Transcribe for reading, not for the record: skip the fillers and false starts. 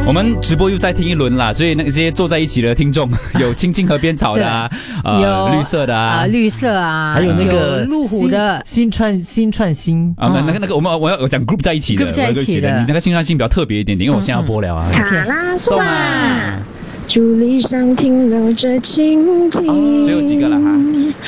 我们直播又再听一轮啦，所以那些坐在一起的听众有青青河边草的啊， 有绿色的啊， 绿色啊， 还有那个有路虎的新串新啊，那个我讲 group 在一起的 group 在一起的， 你那个新串新比较特别一点点，因为我现在要播了啊。 卡拉送啊，竹篱上停留着蜻蜓。 最后几个了哈。